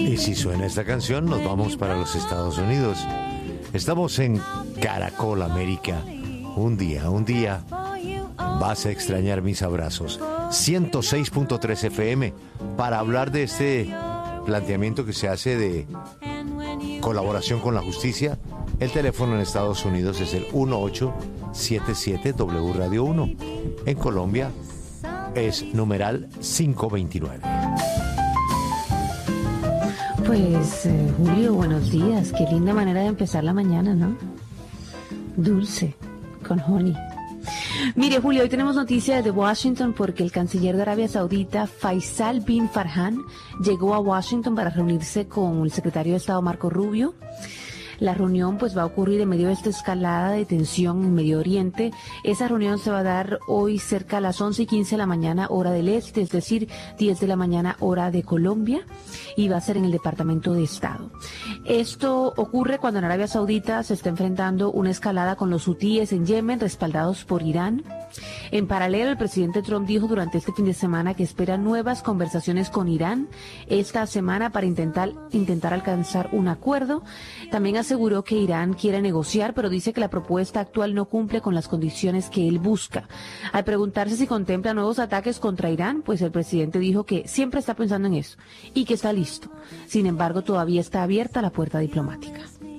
Y si suena esta canción, nos vamos para los Estados Unidos. Estamos en Caracol América. Un día, vas a extrañar mis abrazos. 106.3 FM para hablar de este planteamiento que se hace de colaboración con la justicia. El teléfono en Estados Unidos es el 1877 W Radio 1. En Colombia es numeral 529. Pues, Julio, buenos días. Qué linda manera de empezar la mañana, ¿no? Dulce, con honey. Mire, Julio, hoy tenemos noticias de Washington porque el canciller de Arabia Saudita, Faisal bin Farhan, llegó a Washington para reunirse con el secretario de Estado, Marco Rubio. La reunión pues va a ocurrir en medio de esta escalada de tensión en Medio Oriente. Esa reunión se va a dar hoy cerca a las 11:15 de la mañana, hora del este, es decir, 10 de la mañana, hora de Colombia, y va a ser en el Departamento de Estado. Esto ocurre cuando en Arabia Saudita se está enfrentando una escalada con los hutíes en Yemen, respaldados por Irán. En paralelo, el presidente Trump dijo durante este fin de semana que espera nuevas conversaciones con Irán esta semana para intentar alcanzar un acuerdo. También aseguró que Irán quiere negociar, pero dice que la propuesta actual no cumple con las condiciones que él busca. Al preguntarse si contempla nuevos ataques contra Irán, pues el presidente dijo que siempre está pensando en eso y que está listo. Sin embargo, todavía está abierta la puerta diplomática.